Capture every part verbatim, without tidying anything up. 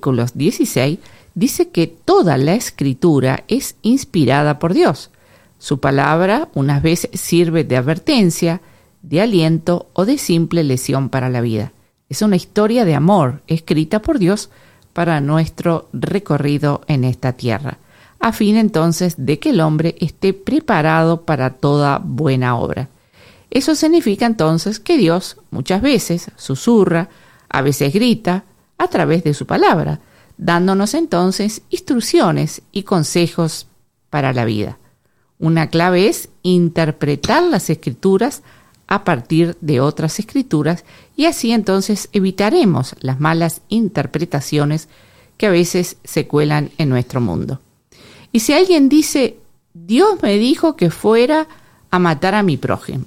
versículos dieciséis, dice que toda la Escritura es inspirada por Dios. Su palabra unas veces sirve de advertencia, de aliento o de simple lesión para la vida. Es una historia de amor escrita por Dios para nuestro recorrido en esta tierra, a fin entonces de que el hombre esté preparado para toda buena obra. Eso significa entonces que Dios muchas veces susurra, a veces grita, a través de su palabra, dándonos entonces instrucciones y consejos para la vida. Una clave es interpretar las Escrituras a partir de otras Escrituras y así entonces evitaremos las malas interpretaciones que a veces se cuelan en nuestro mundo. Y si alguien dice, Dios me dijo que fuera a matar a mi prójimo,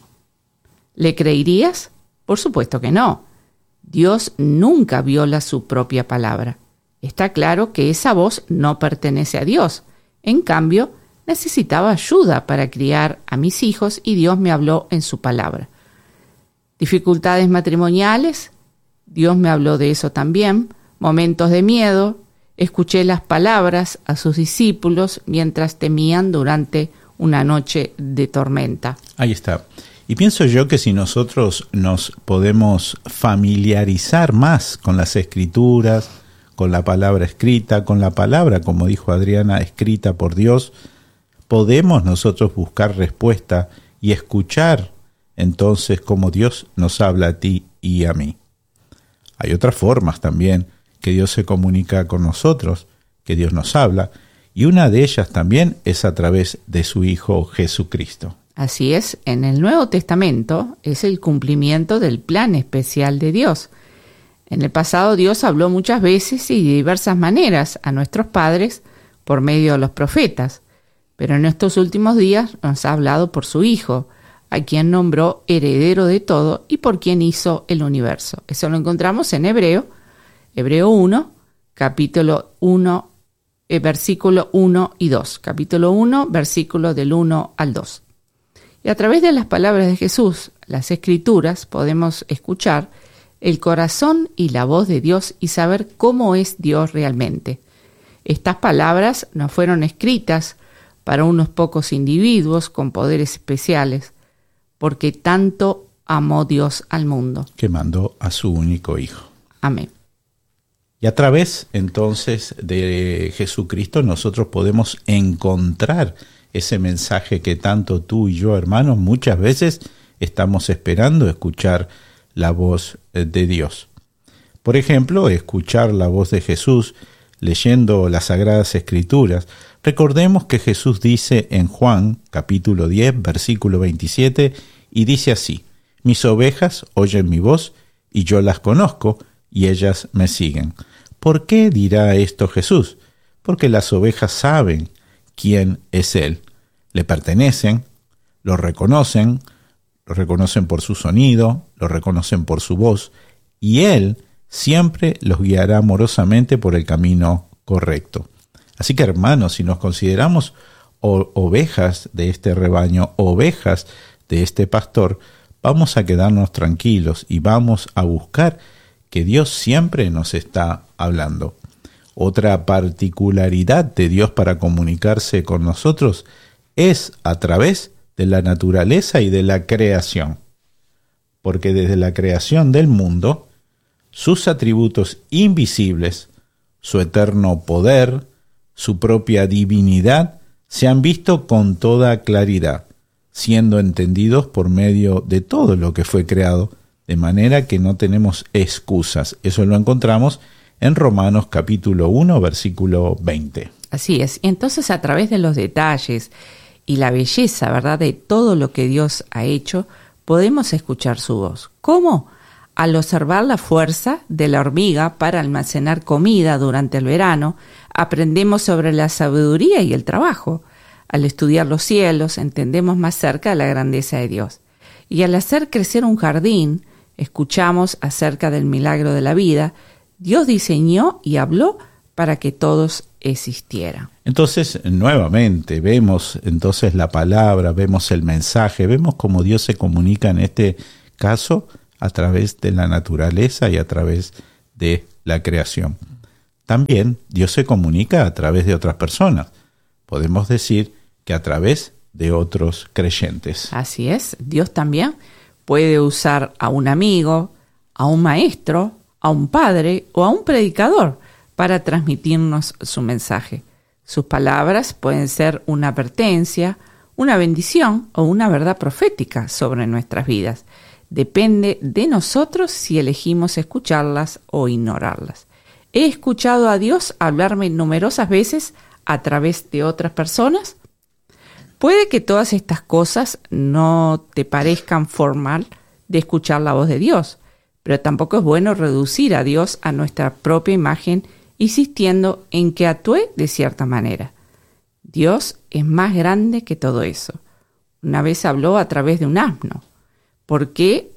¿le creerías? Por supuesto que no. Dios nunca viola su propia palabra. Está claro que esa voz no pertenece a Dios. En cambio, necesitaba ayuda para criar a mis hijos y Dios me habló en su palabra. Dificultades matrimoniales, Dios me habló de eso también. Momentos de miedo, escuché las palabras a sus discípulos mientras temían durante una noche de tormenta. Ahí está. Y pienso yo que si nosotros nos podemos familiarizar más con las Escrituras, con la palabra escrita, con la palabra, como dijo Adriana, escrita por Dios, podemos nosotros buscar respuesta y escuchar entonces cómo Dios nos habla a ti y a mí. Hay otras formas también que Dios se comunica con nosotros, que Dios nos habla, y una de ellas también es a través de su Hijo Jesucristo. Así es, en el Nuevo Testamento es el cumplimiento del plan especial de Dios. En el pasado Dios habló muchas veces y de diversas maneras a nuestros padres por medio de los profetas, pero en estos últimos días nos ha hablado por su Hijo, a quien nombró heredero de todo y por quien hizo el universo. Eso lo encontramos en Hebreo, Hebreo uno, capítulo uno, eh, versículo uno y dos. Capítulo uno, versículo del uno al dos. Y a través de las palabras de Jesús, las Escrituras, podemos escuchar el corazón y la voz de Dios y saber cómo es Dios realmente. Estas palabras no fueron escritas para unos pocos individuos con poderes especiales, porque tanto amó Dios al mundo, que mandó a su único Hijo. Amén. Y a través entonces de Jesucristo nosotros podemos encontrar ese mensaje que tanto tú y yo, hermanos, muchas veces estamos esperando escuchar la voz de Dios. Por ejemplo, escuchar la voz de Jesús leyendo las Sagradas Escrituras. Recordemos que Jesús dice en Juan, capítulo diez, versículo veintisiete, y dice así: mis ovejas oyen mi voz, y yo las conozco, y ellas me siguen. ¿Por qué dirá esto Jesús? Porque las ovejas saben quién es Él. Le pertenecen, lo reconocen, lo reconocen por su sonido, lo reconocen por su voz, y Él siempre los guiará amorosamente por el camino correcto. Así que, hermanos, si nos consideramos o- ovejas de este rebaño, ovejas de este pastor, vamos a quedarnos tranquilos y vamos a buscar que Dios siempre nos está hablando. Otra particularidad de Dios para comunicarse con nosotros es a través de la naturaleza y de la creación. Porque desde la creación del mundo, sus atributos invisibles, su eterno poder, su propia divinidad, se han visto con toda claridad, siendo entendidos por medio de todo lo que fue creado, de manera que no tenemos excusas. Eso lo encontramos en Romanos capítulo uno, versículo veinte. Así es. Y entonces, a través de los detalles y la belleza, ¿verdad?, de todo lo que Dios ha hecho, podemos escuchar su voz. ¿Cómo? Al observar la fuerza de la hormiga para almacenar comida durante el verano, aprendemos sobre la sabiduría y el trabajo. Al estudiar los cielos, entendemos más cerca la grandeza de Dios. Y al hacer crecer un jardín, escuchamos acerca del milagro de la vida. Dios diseñó y habló para que todos existieran. Entonces, nuevamente, vemos entonces la palabra, vemos el mensaje, vemos cómo Dios se comunica en este caso a través de la naturaleza y a través de la creación. También Dios se comunica a través de otras personas. Podemos decir que a través de otros creyentes. Así es, Dios también puede usar a un amigo, a un maestro, a un padre o a un predicador para transmitirnos su mensaje. Sus palabras pueden ser una advertencia, una bendición o una verdad profética sobre nuestras vidas. Depende de nosotros si elegimos escucharlas o ignorarlas. He escuchado a Dios hablarme numerosas veces a través de otras personas. Puede que todas estas cosas no te parezcan formal de escuchar la voz de Dios, pero tampoco es bueno reducir a Dios a nuestra propia imagen, insistiendo en que actúe de cierta manera. Dios es más grande que todo eso. Una vez habló a través de un asno. ¿Por qué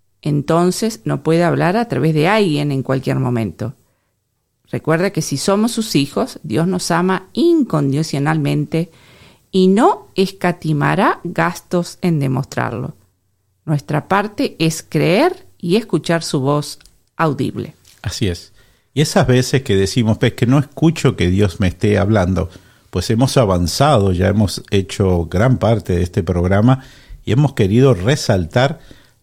entonces no puede hablar a través de alguien en cualquier momento? Recuerda que si somos sus hijos, Dios nos ama incondicionalmente y no escatimará gastos en demostrarlo. Nuestra parte es creer y escuchar su voz audible. Así es. Y esas veces que decimos, pues que no escucho que Dios me esté hablando, pues hemos avanzado, ya hemos hecho gran parte de este programa y hemos querido resaltar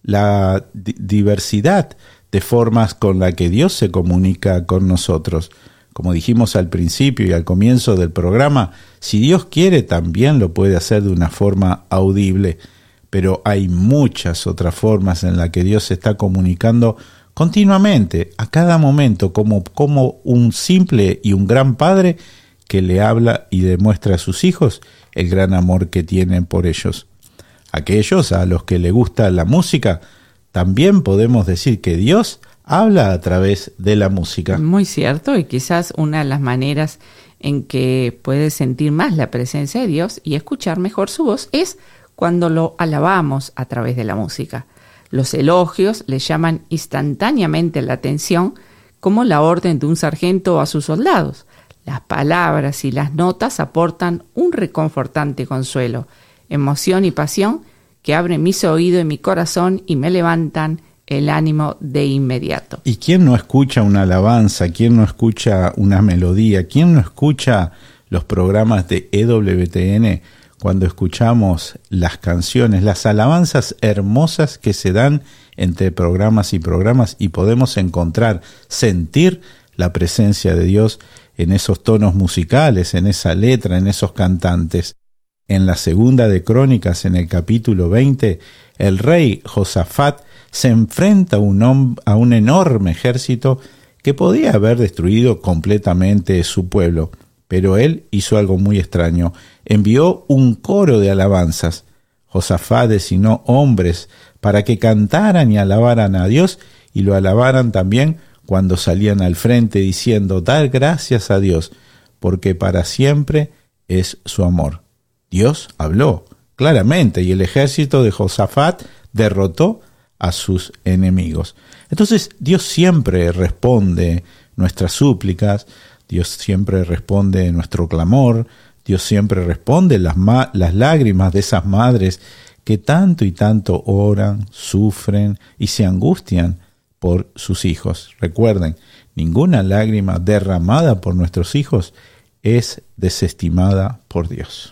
la di- diversidad de formas con la que Dios se comunica con nosotros. Como dijimos al principio y al comienzo del programa, si Dios quiere también lo puede hacer de una forma audible, pero hay muchas otras formas en las que Dios se está comunicando continuamente, a cada momento, como, como un simple y un gran padre que le habla y demuestra a sus hijos el gran amor que tienen por ellos. Aquellos a los que le gusta la música, también podemos decir que Dios habla a través de la música. Muy cierto, y quizás una de las maneras en que puedes sentir más la presencia de Dios y escuchar mejor su voz es cuando lo alabamos a través de la música. Los elogios le llaman instantáneamente la atención, como la orden de un sargento a sus soldados. Las palabras y las notas aportan un reconfortante consuelo, emoción y pasión que abren mis oídos y mi corazón y me levantan el ánimo de inmediato. ¿Y quién no escucha una alabanza? ¿Quién no escucha una melodía? ¿Quién no escucha los programas de E W T N cuando escuchamos las canciones, las alabanzas hermosas que se dan entre programas y programas y podemos encontrar, sentir la presencia de Dios en esos tonos musicales, en esa letra, en esos cantantes? En la segunda de Crónicas, en el capítulo veinte, el rey Josafat se enfrenta a un, a un enorme ejército que podía haber destruido completamente su pueblo, pero él hizo algo muy extraño. Envió un coro de alabanzas. Josafat designó hombres para que cantaran y alabaran a Dios y lo alabaran también cuando salían al frente diciendo: «Dar gracias a Dios, porque para siempre es su amor». Dios habló claramente y el ejército de Josafat derrotó a sus enemigos. Entonces Dios siempre responde nuestras súplicas, Dios siempre responde nuestro clamor, Dios siempre responde las, ma- las lágrimas de esas madres que tanto y tanto oran, sufren y se angustian por sus hijos. Recuerden, ninguna lágrima derramada por nuestros hijos es desestimada por Dios.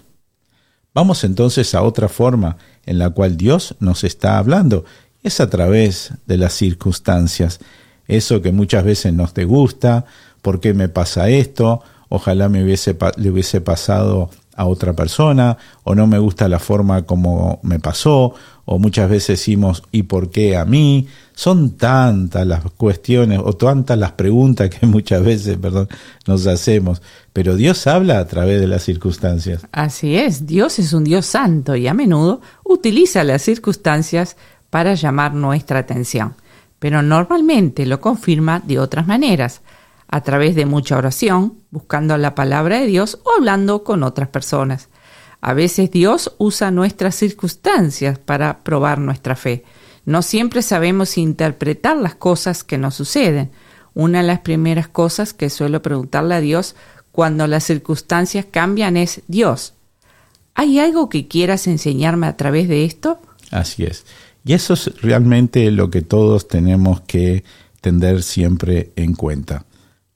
Vamos entonces a otra forma en la cual Dios nos está hablando. Es a través de las circunstancias. Eso que muchas veces nos te gusta, ¿por qué me pasa esto? Ojalá me hubiese, le hubiese pasado a otra persona, o no me gusta la forma como me pasó, o muchas veces decimos, ¿y por qué a mí? Son tantas las cuestiones, o tantas las preguntas que muchas veces, perdón, nos hacemos, pero Dios habla a través de las circunstancias. Así es, Dios es un Dios santo y a menudo utiliza las circunstancias para llamar nuestra atención, pero normalmente lo confirma de otras maneras, a través de mucha oración, buscando la palabra de Dios o hablando con otras personas. A veces Dios usa nuestras circunstancias para probar nuestra fe. No siempre sabemos interpretar las cosas que nos suceden. Una de las primeras cosas que suelo preguntarle a Dios cuando las circunstancias cambian es: Dios, ¿hay algo que quieras enseñarme a través de esto? Así es. Y eso es realmente lo que todos tenemos que tener siempre en cuenta.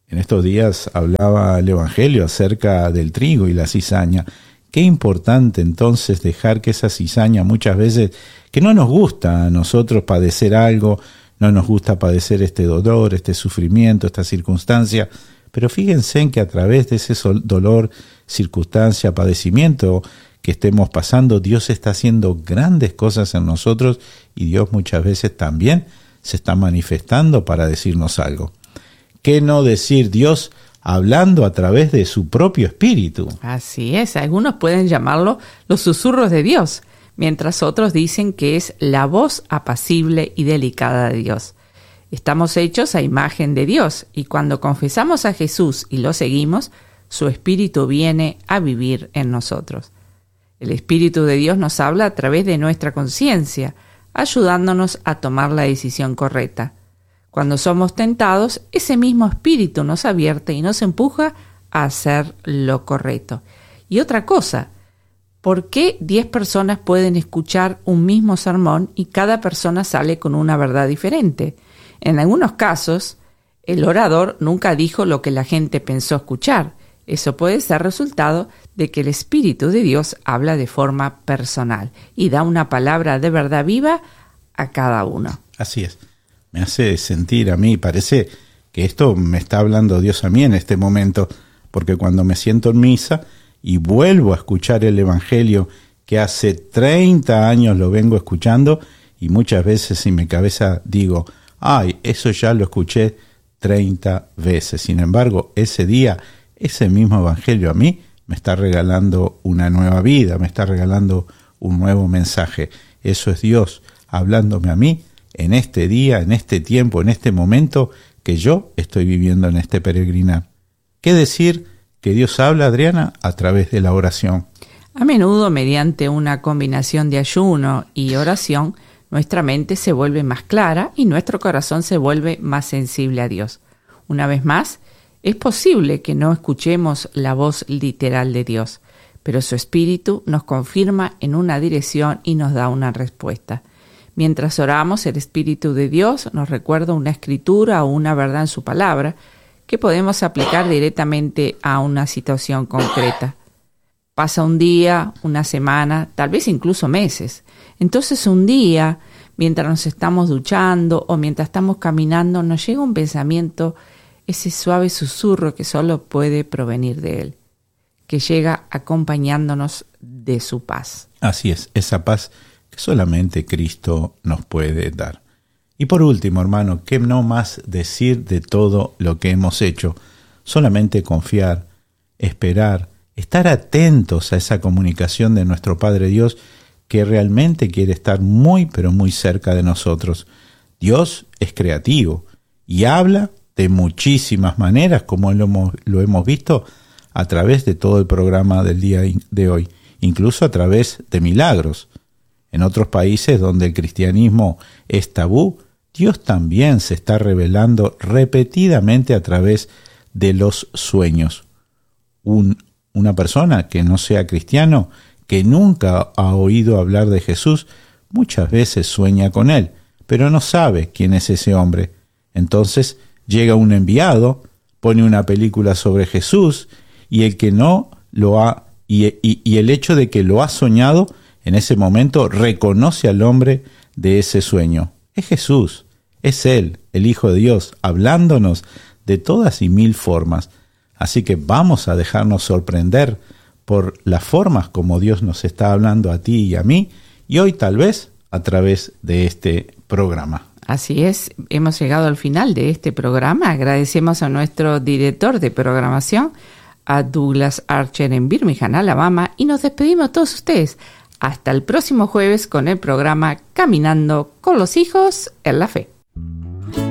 En estos días hablaba el Evangelio acerca del trigo y la cizaña. Qué importante entonces dejar que esa cizaña muchas veces, que no nos gusta a nosotros padecer algo, no nos gusta padecer este dolor, este sufrimiento, esta circunstancia, pero fíjense en que a través de ese dolor, circunstancia, padecimiento que estemos pasando, Dios está haciendo grandes cosas en nosotros y Dios muchas veces también se está manifestando para decirnos algo. ¿Qué no decir Dios hablando a través de su propio espíritu? Así es, algunos pueden llamarlo los susurros de Dios, mientras otros dicen que es la voz apacible y delicada de Dios. Estamos hechos a imagen de Dios y cuando confesamos a Jesús y lo seguimos, su Espíritu viene a vivir en nosotros. El Espíritu de Dios nos habla a través de nuestra conciencia, ayudándonos a tomar la decisión correcta. Cuando somos tentados, ese mismo Espíritu nos advierte y nos empuja a hacer lo correcto. Y otra cosa, ¿por qué diez personas pueden escuchar un mismo sermón y cada persona sale con una verdad diferente? En algunos casos, el orador nunca dijo lo que la gente pensó escuchar. Eso puede ser resultado de que el Espíritu de Dios habla de forma personal y da una palabra de verdad viva a cada uno. Así es. Me hace sentir a mí, parece que esto me está hablando Dios a mí en este momento, porque cuando me siento en misa y vuelvo a escuchar el Evangelio, que hace treinta años lo vengo escuchando, y muchas veces en mi cabeza digo, ay, eso ya lo escuché treinta veces. Sin embargo, ese día, ese mismo Evangelio a mí me está regalando una nueva vida, me está regalando un nuevo mensaje. Eso es Dios hablándome a mí en este día, en este tiempo, en este momento que yo estoy viviendo en este peregrinar. ¿Qué decir que Dios habla, Adriana? A través de la oración. A menudo, mediante una combinación de ayuno y oración, nuestra mente se vuelve más clara y nuestro corazón se vuelve más sensible a Dios. Una vez más, es posible que no escuchemos la voz literal de Dios, pero su Espíritu nos confirma en una dirección y nos da una respuesta. Mientras oramos, el Espíritu de Dios nos recuerda una escritura o una verdad en su palabra que podemos aplicar directamente a una situación concreta. Pasa un día, una semana, tal vez incluso meses. Entonces un día, mientras nos estamos duchando o mientras estamos caminando, nos llega un pensamiento, ese suave susurro que solo puede provenir de Él, que llega acompañándonos de su paz. Así es, esa paz que solamente Cristo nos puede dar. Y por último, hermano, ¿qué no más decir de todo lo que hemos hecho? Solamente confiar, esperar, estar atentos a esa comunicación de nuestro Padre Dios, que realmente quiere estar muy, pero muy cerca de nosotros. Dios es creativo y habla de muchísimas maneras, como lo hemos, lo hemos visto a través de todo el programa del día de hoy, incluso a través de milagros. En otros países donde el cristianismo es tabú, Dios también se está revelando repetidamente a través de los sueños. Un, una persona que no sea cristiano, que nunca ha oído hablar de Jesús, muchas veces sueña con él, pero no sabe quién es ese hombre. Entonces llega un enviado, pone una película sobre Jesús, y el que no lo ha, y, y, y el hecho de que lo ha soñado, en ese momento reconoce al hombre de ese sueño. Es Jesús, es Él, el Hijo de Dios, hablándonos de todas y mil formas. Así que vamos a dejarnos sorprender por las formas como Dios nos está hablando a ti y a mí, y hoy tal vez a través de este programa. Así es, hemos llegado al final de este programa. Agradecemos a nuestro director de programación, a Douglas Archer en Birmingham, Alabama, y nos despedimos a todos ustedes. Hasta el próximo jueves con el programa Caminando con los Hijos en la Fe.